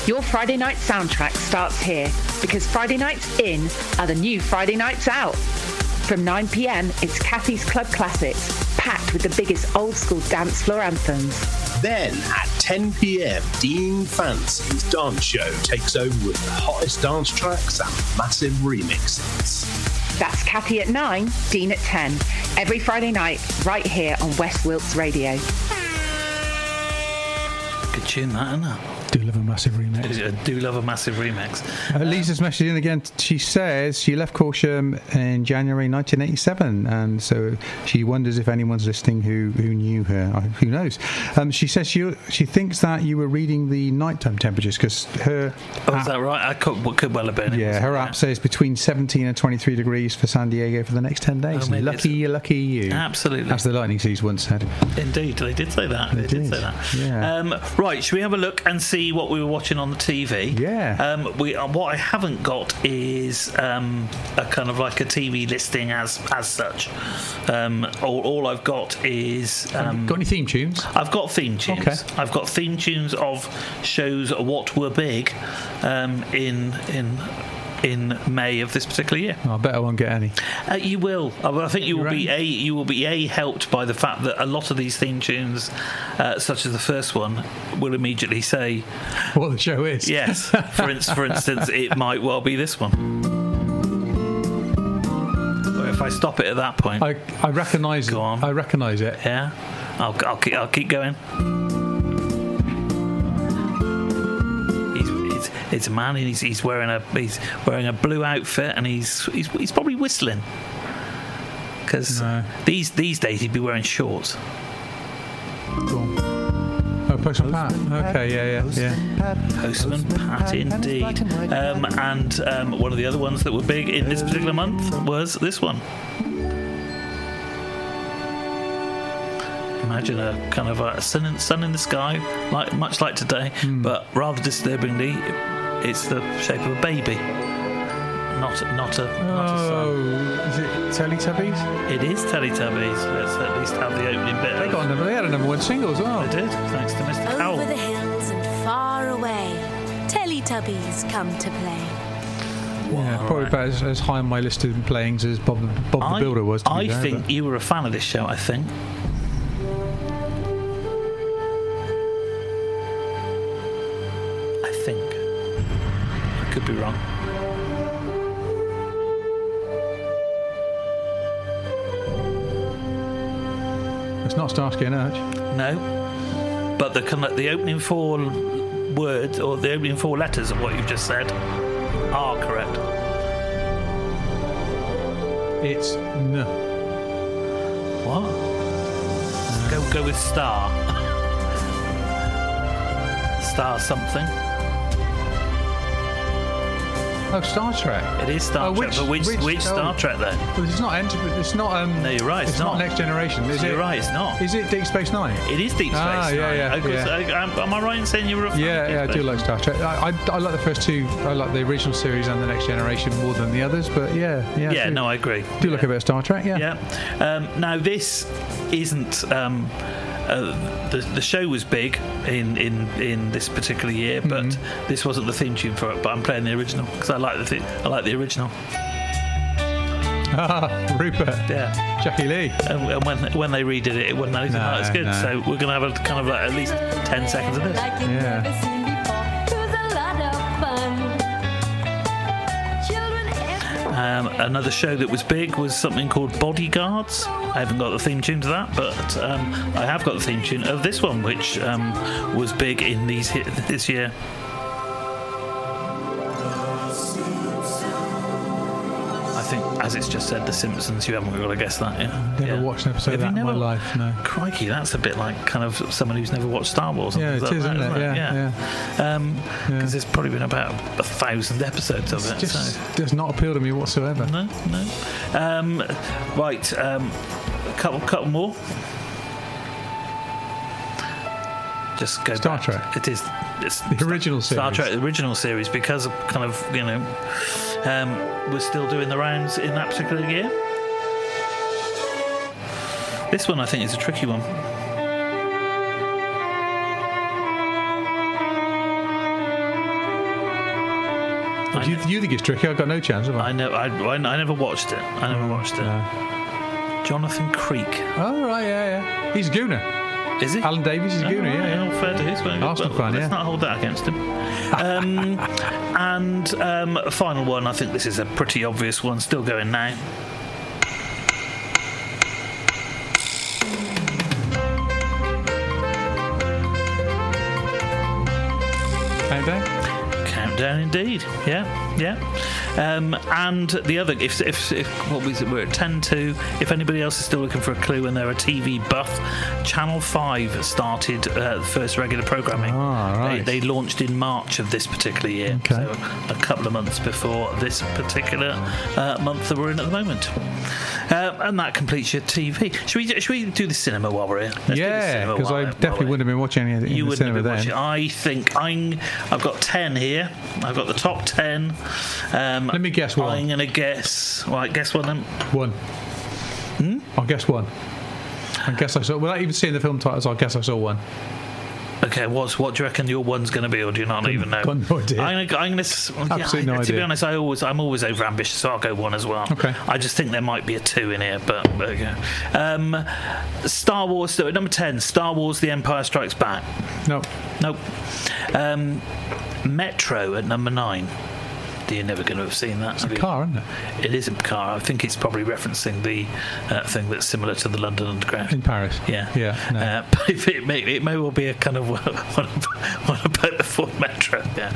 Your Friday night soundtrack starts here because Friday nights in are the new Friday nights out. From 9 p.m, it's Kathy's Club Classics, packed with the biggest old school dance floor anthems. Then at 10 p.m, Dean Fancy's dance show takes over with the hottest dance tracks and massive remixes. That's Kathy at 9, Dean at 10. Every Friday night, right here on West Wilts Radio. Good tune, that, isn't it? Do love a massive remix. I do love a massive remix. Lisa's message in again. She says she left Corsham in January 1987, and so she wonders if anyone's listening who knew her. Who knows? She says she thinks that you were reading the nighttime temperatures because her. Oh, is that right? I could well have been. Yeah, her app says between 17 and 23 degrees for San Diego for the next 10 days. Oh, lucky you. Absolutely. As the Lightning Seas once said. Indeed, they did say that. They did say that. Yeah. Right, should we have a look and see what we were watching on the TV? Yeah. What I haven't got is a kind of like a TV listing as such. All I've got is got any theme tunes? I've got theme tunes. Okay. I've got theme tunes of shows what were big in May of this particular year. I bet I won't get any. You will. I think you will be helped by the fact that a lot of these theme tunes, such as the first one, will immediately say what the show is. Yes. For instance, it might well be this one. Or if I stop it at that point, I recognise. Go on. I recognise it. Yeah. I'll keep going. It's a man, and he's wearing a blue outfit, and he's probably whistling because these days he'd be wearing shorts. Cool. Oh, Postman Pat. Okay, yeah. Postman Pat, indeed. And one of the other ones that were big in this particular month was this one. Imagine a kind of a sun in the sky, much like today, but rather disturbingly, it's the shape of a baby, not a sun. Is it Teletubbies? It is Teletubbies. Let's at least have the opening bit. They had a number one single as well. They did, thanks to Mr. Cowell. Over the hills and far away, Teletubbies come to play. Yeah, probably about as high on my list of playings as Bob the Builder was. I think you were a fan of this show, I think. Could be wrong. It's not Starsky and Hutch. No, but the opening four words or the opening four letters of what you've just said are correct. It's N. What? Go with star. Star something. Oh, Star Trek. It is Star Trek, but which Star Trek then? Well, it's not. It's not. No, you're right. It's not Next Generation. Is it? You're right. It's not. Is it Deep Space Nine? It is Deep Space Nine. Am I right in saying you were a fan? Yeah, I do like Star Trek. I like the first two. I like the original series and the Next Generation more than the others. But yeah. No, I agree. Do like a bit of Star Trek. Yeah. Yeah. Now this isn't. The show was big in this particular year, but this wasn't the theme tune for it. But I'm playing the original because I like the original. Rupert. Yeah. Jackie Lee. And when they redid it, it wasn't anything like as good. No. So we're gonna have a kind of like at least 10 seconds of this. Yeah. Another show that was big was something called Bodyguards. I haven't got the theme tune to that, but I have got the theme tune of this one, which was big in this year. I think, as it's just said, The Simpsons. You haven't got to guess that, yeah. Never watched an episode of that in my life. No. Crikey, that's a bit like kind of someone who's never watched Star Wars. Yeah, it is, isn't it? Yeah. Because there's probably been about 1,000 episodes of it. Just does not appeal to me whatsoever. No. Right, a couple more. Just go Star back. Trek. It is. It's the original series. Star Trek, the original series, because of kind of, we're still doing the rounds in that particular year. This one, I think, is a tricky one. Well, you think it's tricky? I've got no chance, have I? I know. I never watched it. Jonathan Creek. Oh, right, yeah. He's a gooner. Is he? Alan Davies is a gooner, yeah. Fair dues. Arsenal fan, let's not hold that against him. And final one, I think this is a pretty obvious one, still going now. Countdown indeed, yeah. And the other, if what was it? We're at 10-2. If anybody else is still looking for a clue and they're a TV buff, Channel 5 started the first regular programming. Right. They launched in March of this particular year, so a couple of months before this particular month that we're in at the moment. And that completes your TV. Should we do the cinema while we're here? Yeah, because I definitely wouldn't have been watching anything in the cinema then. I think I've got 10 here. I've got the top 10. Let me guess one. I'm going to guess. Right, guess one then. One. I'll guess one. I guess I saw. Without even seeing the film titles, I guess I saw one. Okay, what do you reckon your one's going to be, or do you not even know? Got no idea. I'm gonna Absolutely no idea. To be honest, I'm always over ambitious, so I'll go one as well. Okay. I just think there might be a 2 in here, but okay. Star Wars, so at number 10, Star Wars: The Empire Strikes Back. Nope. Metro at number 9. You're never going to have seen that. It's a car, isn't it? It is a car. I think it's probably referencing the thing that's similar to the London Underground. In Paris. Yeah. No. But it may well be a kind of one about the Ford Metro. Yeah.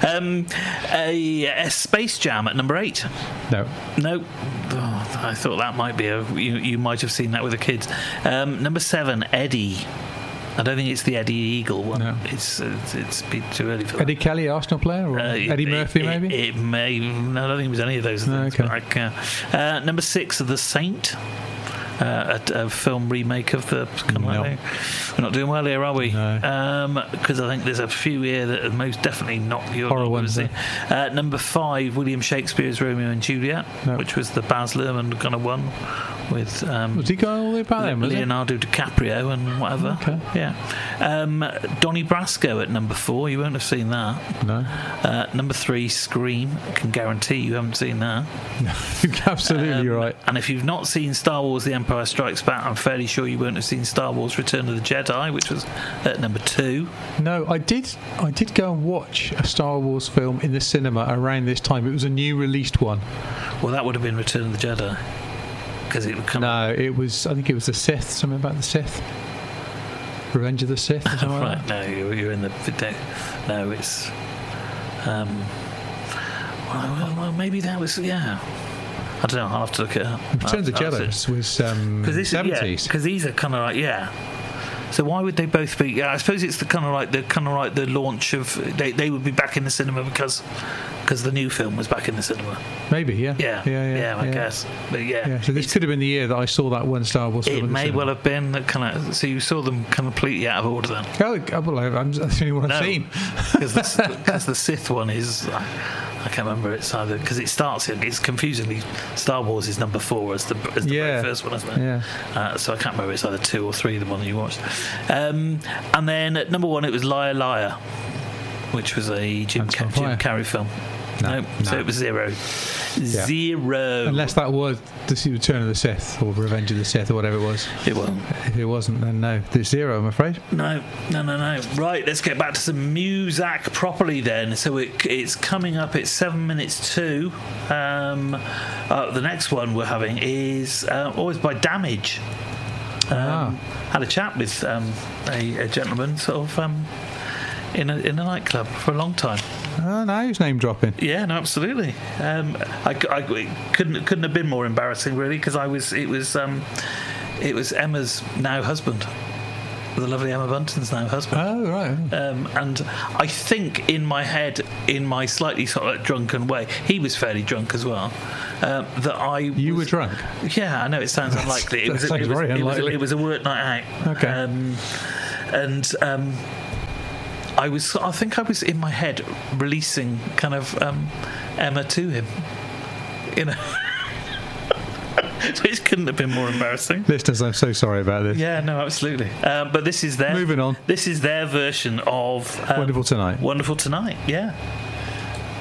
A Space Jam at number 8. No. Oh, I thought that might be you might have seen that with the kids. Number 7, Eddie. I don't think it's the Eddie Eagle one. No. It's a bit too early for that. Eddie Kelly, Arsenal player, or Eddie Murphy, maybe? It may. No, I don't think it was any of those things. Okay. Number 6, The Saint. A film remake of the. We're not doing well here, are we? No. Because I think there's a few here that are most definitely not your horror ones. Number 5, William Shakespeare's Romeo and Juliet, which was the Baz Luhrmann kind of one with. Was he going all the way back then? Leonardo DiCaprio and whatever. Okay. Yeah. Donnie Brasco at number 4. You won't have seen that. No. Number 3, Scream. I can guarantee you haven't seen that. No, you're absolutely right. And if you've not seen Star Wars: The Empire Strikes Back, I'm fairly sure you won't have seen Star Wars: Return of the Jedi, which was at number 2. No, I did go and watch a Star Wars film in the cinema around this time. It was a new released one. Well, that would have been Return of the Jedi. Because it would come. No, it was. I think it was the Sith. Something about the Sith. Revenge of the Sith. Or something right? Like that. No, you're in the. No, it's. Well, maybe that was. Yeah. I don't know. I'll have to look it up. Return of the Jedi was 70s. Because these are kind of like So why would they both be? Yeah, I suppose it's the kind of like the launch of. They would be back in the cinema because the new film was back in the cinema. Maybe, yeah. Yeah, I guess. But yeah. So this could have been the year that I saw that one Star Wars film. It may well have been that kind of. So you saw them completely out of order then. Well, that's the only one I've seen. Because the Sith one is. I can't remember. It's either because it starts. It's confusingly Star Wars is number 4 as the very first one, isn't it? Yeah. So I can't remember. It's either 2 or 3 the one that you watched. And then at number 1 it was Liar Liar, which was a Jim Carrey film. No. So it was 0. Yeah. 0. Unless that was the Return of the Sith or Revenge of the Sith or whatever it was. It wasn't. If it wasn't, then no. There's 0, I'm afraid. No. Right, let's get back to some Muzak properly then. So it's coming up. It's 7 minutes to. The next one we're having is always by Damage. Had a chat with a gentleman sort of in a nightclub for a long time. Oh, now he's name dropping. Yeah, no, absolutely. I couldn't have been more embarrassing, really, because it was Emma's now husband, the lovely Emma Bunton's now husband. Oh, right. And I think in my head, in my slightly sort of drunken way, he was fairly drunk as well. You were drunk? Yeah, I know it sounds unlikely. Sounds very unlikely. It was a work night out. Okay. I think I was in my head releasing kind of Emma to him, you know. Which couldn't have been more embarrassing. Listeners, I'm so sorry about this. Yeah, no, absolutely. But this is their moving on. This is their version of Wonderful Tonight. Wonderful Tonight, yeah.